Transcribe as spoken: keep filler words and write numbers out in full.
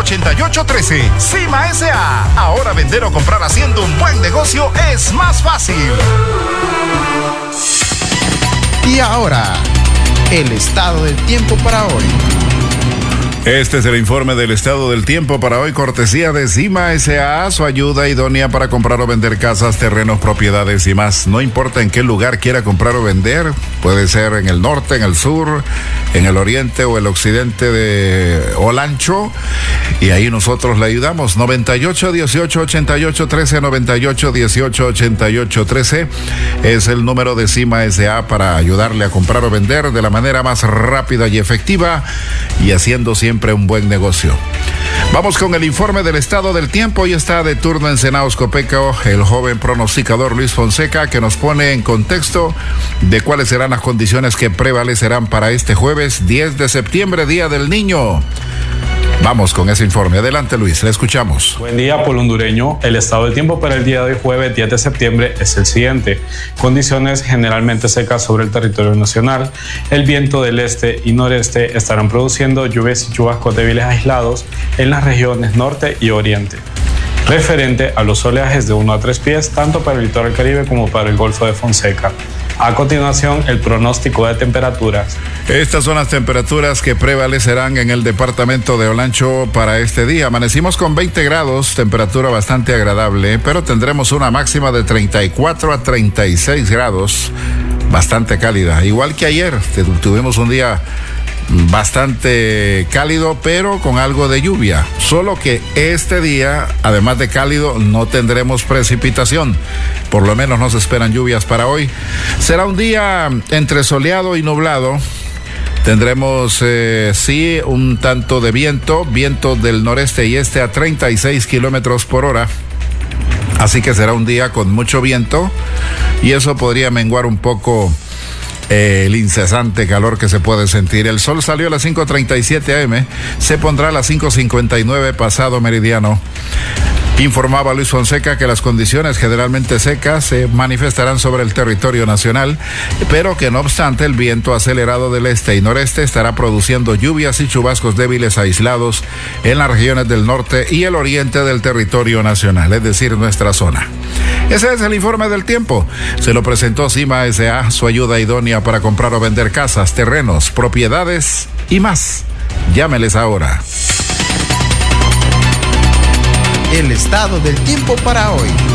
ochenta y ocho trece. Cima S A. Ahora vender o comprar haciendo un buen negocio es más fácil. Y ahora, el estado del tiempo para hoy. Este es el informe del estado del tiempo para hoy, cortesía de Cima S A, su ayuda idónea para comprar o vender casas, terrenos, propiedades y más. No importa en qué lugar quiera comprar o vender, puede ser en el norte, en el sur, en el oriente o el occidente de Olancho, y ahí nosotros le ayudamos. noventa y ocho dieciocho ochenta y ocho trece, noventa y ocho dieciocho ochenta y ocho trece es el número de Cima S A para ayudarle a comprar o vender de la manera más rápida y efectiva y haciendo siempre un buen negocio. Vamos con el informe del estado del tiempo y está de turno en Senaos Copeco el joven pronosticador Luis Fonseca, que nos pone en contexto de cuáles serán las condiciones que prevalecerán para este jueves diez de septiembre, Día del Niño. Vamos con ese informe. Adelante, Luis, le escuchamos. Buen día, pueblo hondureño. El estado del tiempo para el día de hoy, jueves diez de septiembre, es el siguiente. Condiciones generalmente secas sobre el territorio nacional. El viento del este y noreste estarán produciendo lluvias y chubascos débiles aislados en las regiones norte y oriente. Referente a los oleajes de uno a tres pies, tanto para el litoral Caribe como para el Golfo de Fonseca. A continuación, el pronóstico de temperaturas. Estas son las temperaturas que prevalecerán en el departamento de Olancho para este día. Amanecimos con veinte grados, temperatura bastante agradable, pero tendremos una máxima de treinta y cuatro a treinta y seis grados, bastante cálida. Igual que ayer, tuvimos un día bastante cálido, pero con algo de lluvia. Solo que este día, además de cálido, no tendremos precipitación. Por lo menos no se esperan lluvias para hoy. Será un día entre soleado y nublado. Tendremos, eh, sí, un tanto de viento, viento del noreste y este a treinta y seis kilómetros por hora. Así que será un día con mucho viento y eso podría menguar un poco Eh, el incesante calor que se puede sentir. El sol salió a las cinco treinta y siete a eme, se pondrá a las cinco cincuenta y nueve pasado meridiano. Informaba Luis Fonseca que las condiciones generalmente secas se manifestarán sobre el territorio nacional, pero que no obstante el viento acelerado del este y noreste estará produciendo lluvias y chubascos débiles aislados en las regiones del norte y el oriente del territorio nacional, es decir, nuestra zona. Ese es el informe del tiempo. Se lo presentó Cima S A, su ayuda idónea para comprar o vender casas, terrenos, propiedades y más. Llámeles ahora. El estado del tiempo para hoy.